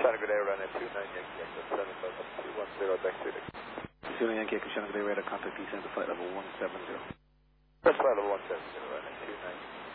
China Good Day, runway 29 Yankee Echo 75210, back to the 29 Yankee Echo, China Good Day, radar, contact descent to flight level 170. That's flight level 170, runway 29.